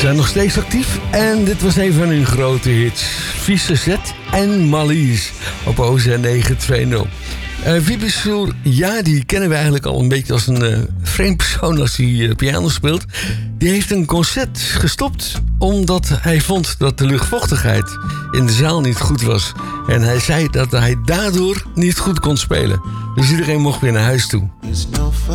zijn nog steeds actief en dit was een van hun grote hits. Vieze Zet en Malies op OZN 920. Vibisur, ja, die kennen we eigenlijk al een beetje als een vreemd persoon als hij piano speelt. Die heeft een concert gestopt omdat hij vond dat de luchtvochtigheid in de zaal niet goed was. En hij zei dat hij daardoor niet goed kon spelen. Dus iedereen mocht weer naar huis toe.